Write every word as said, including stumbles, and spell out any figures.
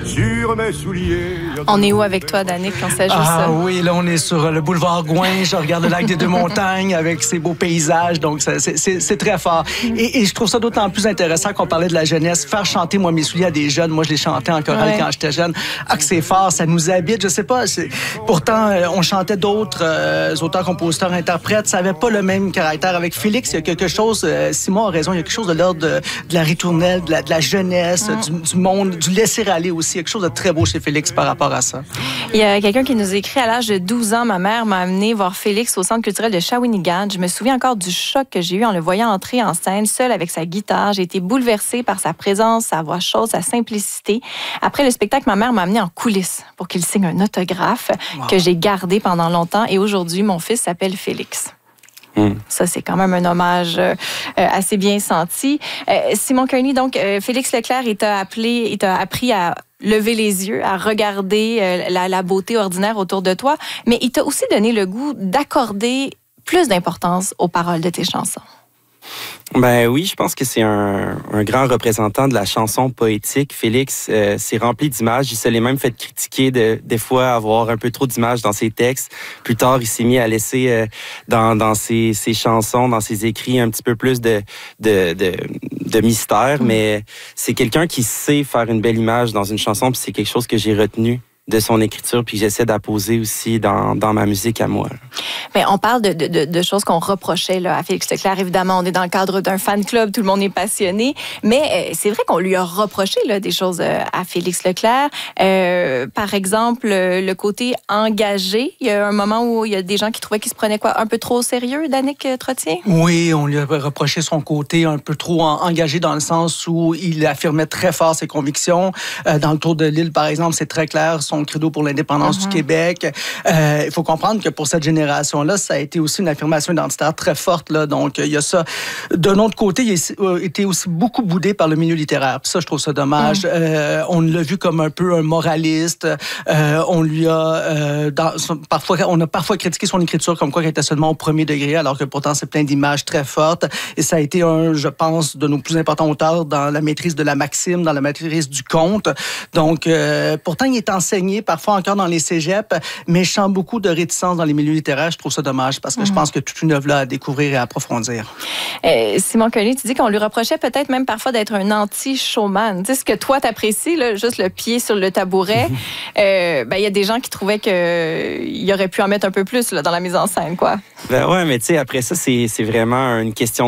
sur mes souliers. On est où avec toi, Danick, quand ça joue ah, ça? Oui, là, on est sur le boulevard Gouin. Je regarde le lac des Deux-Montagnes avec ses beaux paysages. Donc, c'est très fort. Et, et je trouve ça d'autant plus intéressant qu'on parlait de la jeunesse. Faire chanter, moi, mes souliers à des jeunes. Moi, je les chantais en chorale ouais. quand j'étais jeune. Ah, que c'est fort, ça nous habite. Je sais pas. Pourtant, on chantait d'autres euh, auteurs, compositeurs, interprètes. Ça avait pas le même caractère. Avec Félix, il y a quelque chose, euh, Simon a raison, il y a quelque chose de l'ordre de, de la ritournelle, de la, de la jeunesse, mm. du, du monde, du laisser-aller aussi. Il y a quelque chose de très beau chez Félix par rapport à ça. Il y a quelqu'un qui nous écrit, à l'âge de douze ans, ma mère m'a amené voir Félix au Centre culturel de Shawinigan. Je me souviens encore du choc que j'ai eu en le voyant entrer en scène, seul avec sa guitare. J'ai été bouleversée par sa présence, sa voix chaude, sa simplicité. Après le spectacle, ma mère m'a amené en coulisses pour qu'il signe un autographe wow. que j'ai gardé pendant longtemps. Et aujourd'hui, mon fils s'appelle Félix. Mm. Ça, c'est quand même un hommage euh, assez bien senti. Euh, Simon Kearney, donc, euh, Félix Leclerc, il t'a appelé, il t'a appris à lever les yeux, à regarder euh, la, la beauté ordinaire autour de toi, mais il t'a aussi donné le goût d'accorder plus d'importance aux paroles de tes chansons. Ben oui, je pense que c'est un, un grand représentant de la chanson poétique. Félix, euh, c'est rempli d'images. Il se l'est même fait critiquer de, des fois avoir un peu trop d'images dans ses textes. Plus tard, il s'est mis à laisser euh, dans, dans ses, ses chansons, dans ses écrits, un petit peu plus de, de, de, de mystère. Mmh. Mais c'est quelqu'un qui sait faire une belle image dans une chanson, puis c'est quelque chose que j'ai retenu de son écriture, puis j'essaie d'apposer aussi dans, dans ma musique à moi. Mais on parle de, de, de choses qu'on reprochait là, à Félix Leclerc. Évidemment, on est dans le cadre d'un fan club, tout le monde est passionné, mais euh, c'est vrai qu'on lui a reproché là, des choses euh, à Félix Leclerc. Euh, par exemple, le côté engagé. Il y a un moment où il y a des gens qui trouvaient qu'il se prenait quoi, un peu trop au sérieux, Danick Trottier? Oui, on lui a reproché son côté un peu trop engagé dans le sens où il affirmait très fort ses convictions. Euh, dans le Tour de l'île, par exemple, c'est très clair, son credo pour l'indépendance mm-hmm. du Québec. Euh, il faut comprendre que pour cette génération-là, ça a été aussi une affirmation identitaire très forte. Là. Donc, il y a ça. D'un autre côté, il a été aussi beaucoup boudé par le milieu littéraire. Puis ça, je trouve ça dommage. Mm. Euh, on l'a vu comme un peu un moraliste. Euh, on lui a... Euh, dans, parfois, on a parfois critiqué son écriture comme quoi qu'elle était seulement au premier degré, alors que pourtant, c'est plein d'images très fortes. Et ça a été un, je pense, de nos plus importants auteurs dans la maîtrise de la maxime, dans la maîtrise du conte. Donc, euh, pourtant, il est enseigné parfois encore dans les cégeps, mais je sens beaucoup de réticence dans les milieux littéraires. Je trouve ça dommage parce que mmh. je pense que toute une œuvre là à découvrir et à approfondir. Euh, Simon Kearney, tu dis qu'on lui reprochait peut-être même parfois d'être un anti-showman. Tu sais, ce que toi t'apprécies, là, juste le pied sur le tabouret, euh, ben, y a des gens qui trouvaient qu'il aurait pu en mettre un peu plus là, dans la mise en scène, quoi. Ben ouais, mais tu sais, après ça, c'est vraiment une question